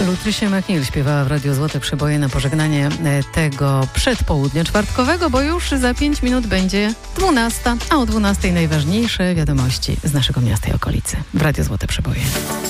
Lutrysia McNeil śpiewała w Radiu Złote Przeboje na pożegnanie tego przedpołudnia czwartkowego, bo już za 5 minut będzie 12, a o 12 najważniejsze wiadomości z naszego miasta i okolicy w Radiu Złote Przeboje.